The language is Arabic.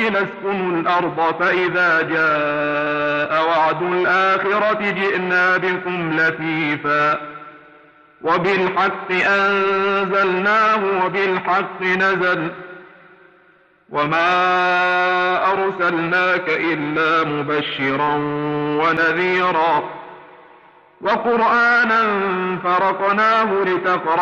لتسكنوا الأرض فإذا جاء وعد الآخرة جئنا بكم لفيفا وبالحق أنزلناه وبالحق نزل وما أرسلناك إلا مبشرا ونذيرا وقرآنا فرقناه لتقرأ